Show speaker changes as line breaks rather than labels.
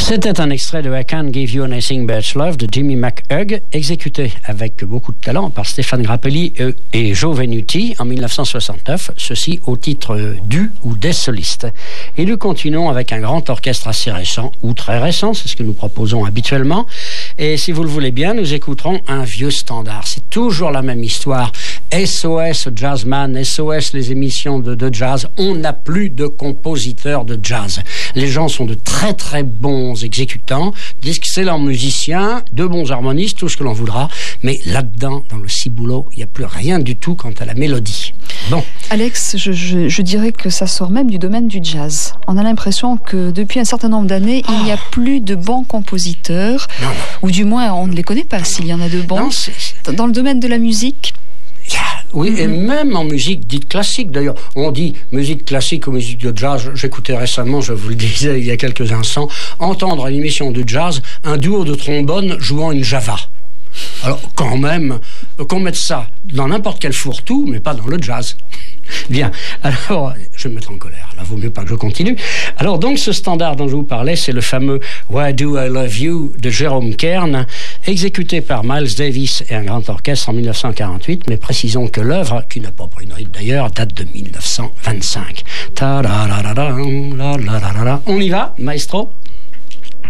C'était un extrait de I Can't Give You Anything But Love de Jimmy McHugh, exécuté avec beaucoup de talent par Stéphane Grappelli et Joe Venuti en 1969, ceci au titre du ou des solistes. Et nous continuons avec un grand orchestre assez récent, ou très récent, c'est ce que nous proposons habituellement. Et si vous le voulez bien, nous écouterons un vieux standard. C'est toujours la même histoire. SOS Jazzman, SOS les émissions de jazz. On n'a plus de compositeurs de jazz. Les gens sont de très très bons exécutants, d'excellents musiciens, de bons harmonistes, tout ce que l'on voudra. Mais là-dedans, dans le ciboulot, il n'y a plus rien du tout quant à la mélodie. Bon.
Alex, je dirais que ça sort même du domaine du jazz. On a l'impression que depuis un certain nombre d'années, il n'y a plus de bons compositeurs, ou du moins on ne les connaît pas s'il y en a de bons. Dans le domaine de la musique.
Oui, et même en musique dite classique, d'ailleurs. On dit musique classique ou musique de jazz. J'écoutais récemment, je vous le disais il y a quelques instants, entendre à l'émission de jazz un duo de trombone jouant une java. Alors, quand même, qu'on mette ça dans n'importe quel fourre-tout, mais pas dans le jazz. Bien, alors, je vais me mettre en colère, là, vaut mieux pas que je continue. Alors, donc, ce standard dont je vous parlais, c'est le fameux Why Do I Love You de Jerome Kern, exécuté par Miles Davis et un grand orchestre en 1948, mais précisons que l'œuvre, qui n'a pas pris une rite d'ailleurs, date de 1925. On y va, maestro?